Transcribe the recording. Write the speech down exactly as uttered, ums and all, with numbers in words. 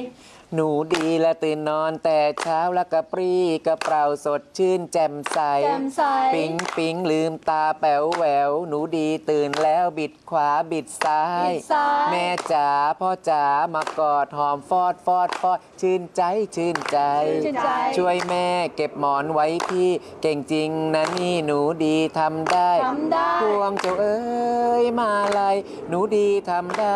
หนูดีและตื่นนอนแต่เช้าแล้วกระปรี้กระเปร่าสดชื่นแจ่มใสปิ๊งปิ๊งลืมตาแป๋วแหววหนูดีตื่นแล้วบิดขวาบิดซ้าย แม่จ๋าพ่อจ๋ามากอดหอมฟอดฟอดฟอดชื่นใจชื่นใจ ช่วยแม่เก็บหมอนไว้พี่เก่งจริงนะนี่หนูดีทำได้พวงเจ้าเอ้ยมาลัยหนูดีทำได้